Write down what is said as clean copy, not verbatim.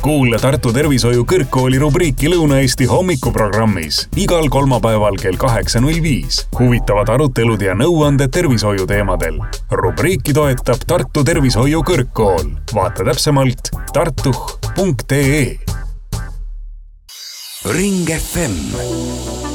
Kuule Tartu Tervishoiu Kõrgkooli rubriiki Lõuna-Eesti hommikuprogrammis igal kolmapäeval kell 8.05. Huvitavad arutelud ja nõuanded tervishoiu teemadel. Rubriiki toetab Tartu Tervishoiu Kõrgkool. Vaata täpsemalt tartuh.ee. Ring FM